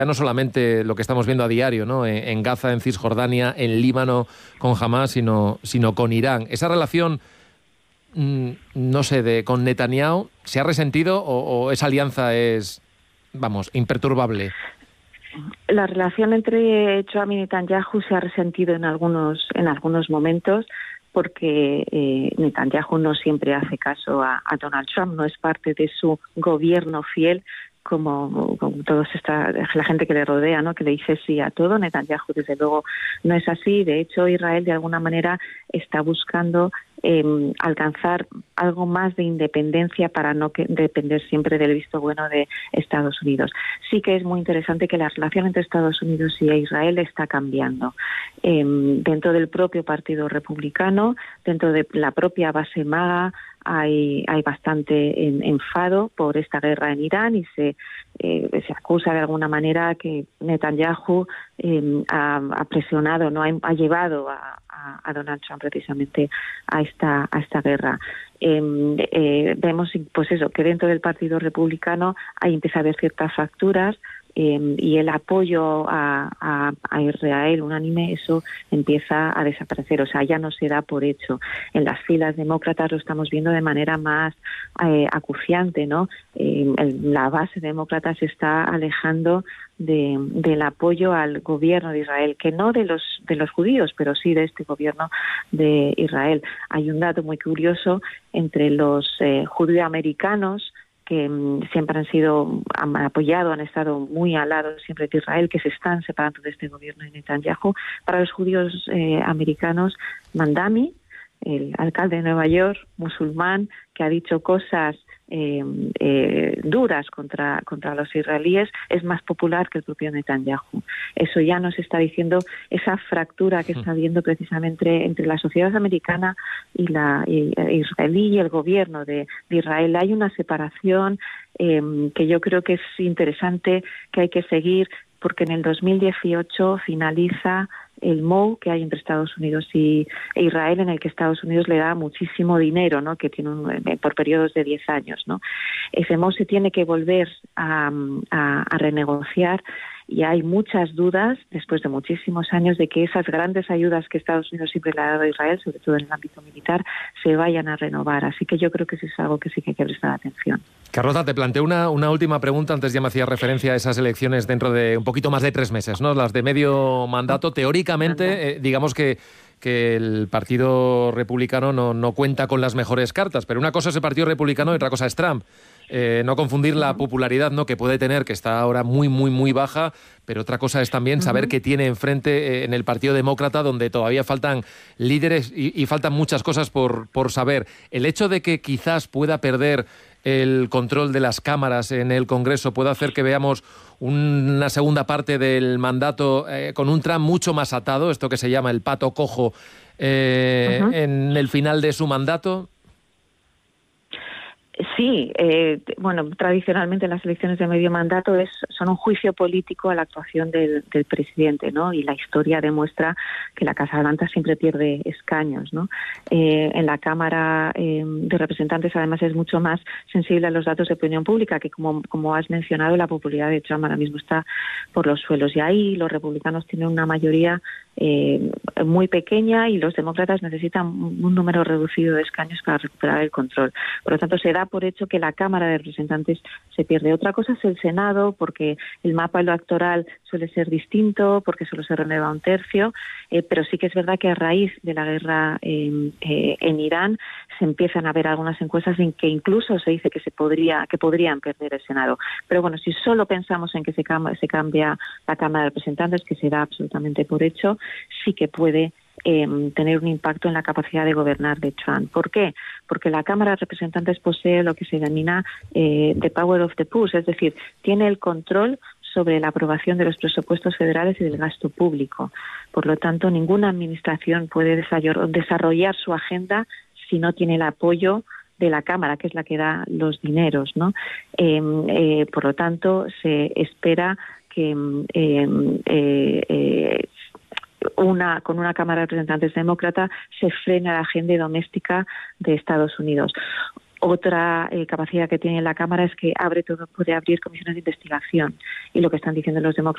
Ya no solamente lo que estamos viendo a diario, ¿no? En Gaza, en Cisjordania, en Líbano con Hamás, sino con Irán. Esa relación, no sé, con Netanyahu, ¿se ha resentido o esa alianza es, vamos, imperturbable? La relación entre Trump y Netanyahu se ha resentido en algunos momentos, porque Netanyahu no siempre hace caso a Donald Trump, no es parte de su gobierno fiel, como toda la gente que le rodea, ¿no?, que le dice sí a todo. Netanyahu, desde luego, no es así. De hecho, Israel, de alguna manera, está buscando alcanzar algo más de independencia para no depender siempre del visto bueno de Estados Unidos. Sí que es muy interesante que la relación entre Estados Unidos y Israel está cambiando. Dentro del propio Partido Republicano, dentro de la propia base MAGA, hay bastante enfado por esta guerra en Irán y se acusa de alguna manera que Netanyahu ha presionado, no ha llevado a Donald Trump precisamente a esta guerra. Vemos, pues eso, que dentro del Partido Republicano empieza a haber ciertas fracturas. Y el apoyo a Israel unánime, eso empieza a desaparecer, o sea, ya no se da por hecho. En las filas demócratas lo estamos viendo de manera más acuciante, ¿no? La base demócrata se está alejando del apoyo al gobierno de Israel, que no de los judíos, pero sí de este gobierno de Israel. Hay un dato muy curioso entre los judío-americanos, que siempre han apoyado, han estado muy al lado siempre de Israel, que se están separando de este gobierno de Netanyahu. Para los judíos americanos, Mandami, el alcalde de Nueva York, musulmán, que ha dicho cosas duras contra los israelíes, es más popular que el propio Netanyahu. Eso ya nos está diciendo esa fractura que está habiendo precisamente entre la sociedad americana y la israelí y el gobierno de Israel. Hay una separación que yo creo que es interesante, que hay que seguir, porque en el 2018 finaliza el MOU que hay entre Estados Unidos e Israel, en el que Estados Unidos le da muchísimo dinero, ¿no?, que tiene por periodos de 10 años, ¿no? Ese MOU se tiene que volver a renegociar, y hay muchas dudas, después de muchísimos años, de que esas grandes ayudas que Estados Unidos siempre le ha dado a Israel, sobre todo en el ámbito militar, se vayan a renovar. Así que yo creo que eso es algo que sí que hay que prestar atención. Carlota, te planteo una última pregunta. Antes ya me hacía referencia a esas elecciones dentro de un poquito más de 3 meses, ¿no? Las de medio mandato. Teóricamente, digamos que el Partido Republicano no cuenta con las mejores cartas, pero una cosa es el Partido Republicano y otra cosa es Trump. No confundir la popularidad, ¿no?, que puede tener, que está ahora muy, muy, muy baja, pero otra cosa es también saber qué tiene enfrente en el Partido Demócrata, donde todavía faltan líderes y faltan muchas cosas por saber. El hecho de que quizás pueda perder el control de las cámaras en el Congreso puede hacer que veamos una segunda parte del mandato con un Trump mucho más atado, esto que se llama el pato cojo, en el final de su mandato. Sí, bueno, tradicionalmente las elecciones de medio mandato son un juicio político a la actuación del presidente, ¿no? Y la historia demuestra que la Casa Blanca siempre pierde escaños, ¿no? En la Cámara de Representantes, además, es mucho más sensible a los datos de opinión pública, que como has mencionado, la popularidad de Trump ahora mismo está por los suelos. Y ahí los republicanos tienen una mayoría muy pequeña, y los demócratas necesitan un número reducido de escaños para recuperar el control. Por lo tanto, se da por hecho que la Cámara de Representantes se pierde. Otra cosa es el Senado, porque el mapa electoral suele ser distinto, porque solo se renueva un tercio, pero sí que es verdad que a raíz de la guerra en Irán se empiezan a ver algunas encuestas en que incluso se dice que podrían perder el Senado. Pero bueno, si solo pensamos en que se cambia la Cámara de Representantes, que se da absolutamente por hecho, sí que puede tener un impacto en la capacidad de gobernar de Trump. ¿Por qué? Porque la Cámara de Representantes posee lo que se denomina the power of the purse, es decir, tiene el control sobre la aprobación de los presupuestos federales y del gasto público. Por lo tanto, ninguna administración puede desarrollar su agenda si no tiene el apoyo de la Cámara, que es la que da los dineros, ¿no? Por lo tanto, se espera que con una Cámara de Representantes demócrata se frena la agenda doméstica de Estados Unidos. Otra capacidad que tiene la Cámara es que puede abrir comisiones de investigación, y lo que están diciendo los demócratas